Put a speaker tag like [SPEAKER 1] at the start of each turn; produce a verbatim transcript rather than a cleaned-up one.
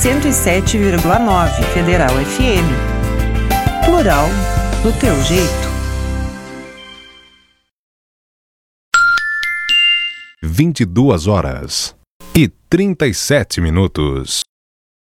[SPEAKER 1] cento e sete vírgula nove Federal F M. Plural do teu jeito.
[SPEAKER 2] vinte e duas horas e trinta e sete minutos.